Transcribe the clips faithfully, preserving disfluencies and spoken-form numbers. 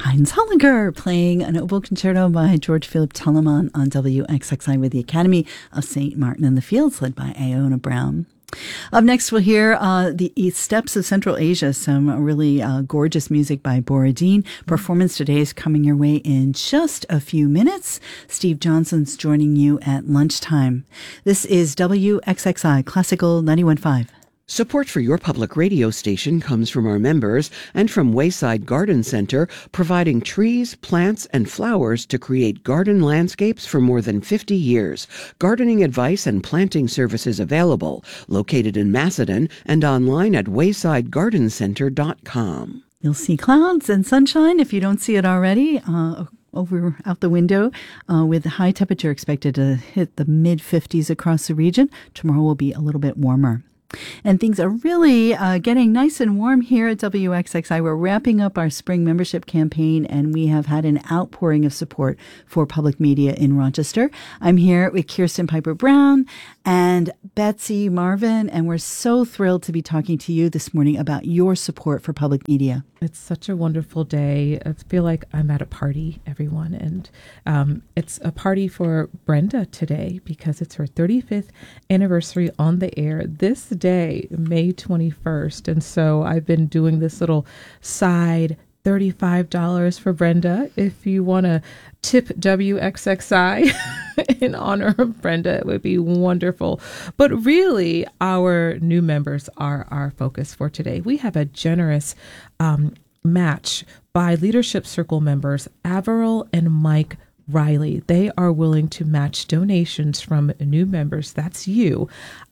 Heinz Hollinger playing an oboe concerto by George Philip Telemann on W X X I with the Academy of Saint Martin in the Fields, led by Iona Brown. Up next, we'll hear uh, the Steps of Central Asia, some really uh, gorgeous music by Borodin. Performance today is coming your way in just a few minutes. Steve Johnson's joining you at lunchtime. This is W X X I Classical ninety-one point five. Support for your public radio station comes from our members and from Wayside Garden Center, providing trees, plants, and flowers to create garden landscapes for more than fifty years. Gardening advice and planting services available. Located in Macedon and online at wayside garden center dot com. You'll see clouds and sunshine if you don't see it already. Uh, over out the window, uh, with the high temperature expected to hit the mid fifties across the region. Tomorrow will be a little bit warmer. And things are really uh, getting nice and warm here at W X X I. We're wrapping up our spring membership campaign, and we have had an outpouring of support for public media in Rochester. I'm here with Kirsten Piper Brown and Betsy Marvin, and we're so thrilled to be talking to you this morning about your support for public media. It's such a wonderful day. I feel like I'm at a party, everyone. And um, it's a party for Brenda today because it's her thirty-fifth anniversary on the air this day, May twenty-first. And so I've been doing this little side thirty-five dollars for Brenda. If you want to tip W X X I in honor of Brenda, it would be wonderful. But really, our new members are our focus for today. We have a generous um, match by Leadership Circle members Averill and Mike Riley. They are willing to match donations from new members. That's you.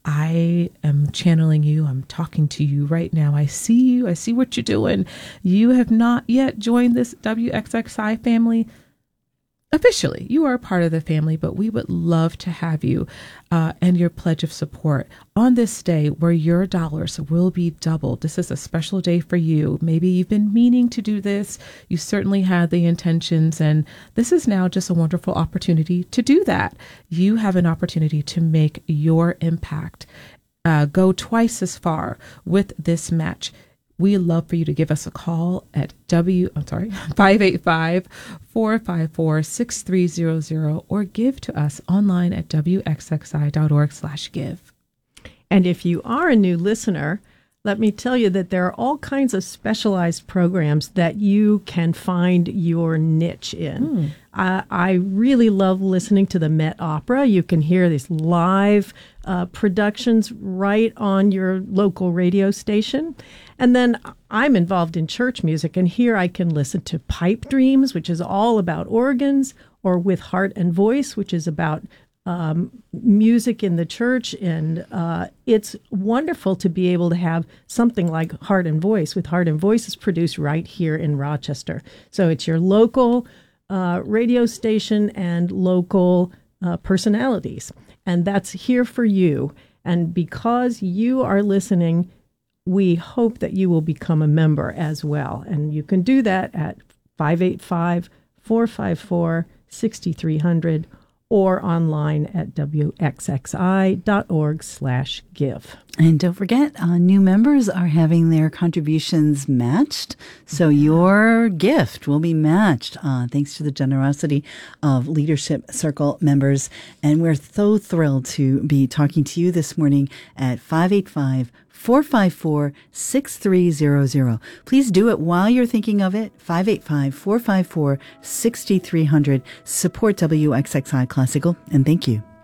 I am channeling you. I'm talking to you right now. I see you. I see what you're doing. You have not yet joined this W X X I family. Officially, you are a part of the family, but we would love to have you uh, and your pledge of support on this day where your dollars will be doubled. This is a special day for you. Maybe you've been meaning to do this. You certainly had the intentions, and this is now just a wonderful opportunity to do that. You have an opportunity to make your impact uh, go twice as far with this match. We love for you to give us a call at W, I'm sorry, five eight five, four five four, six three zero zero or give to us online at W X X I dot org slash give. And if you are a new listener, let me tell you that there are all kinds of specialized programs that you can find your niche in. Mm. Uh, I really love listening to the Met Opera. You can hear these live uh, productions right on your local radio station. And then I'm involved in church music, and here I can listen to Pipe Dreams, which is all about organs, or With Heart and Voice, which is about um, music in the church. And uh, it's wonderful to be able to have something like Heart and Voice. With Heart and Voice is produced right here in Rochester. So it's your local uh, radio station and local uh, personalities. And that's here for you. And because you are listening, we hope that you will become a member as well. And you can do that at five eight five, four five four, six three zero zero or online at W X X I dot org slash give. And don't forget, uh, new members are having their contributions matched. So your gift will be matched uh, thanks to the generosity of Leadership Circle members. And we're so thrilled to be talking to you this morning at five eight five, four five four, six three zero zero. Please do it while you're thinking of it. five eight five, four five four, six three zero zero. Support W X X I Classical, and thank you.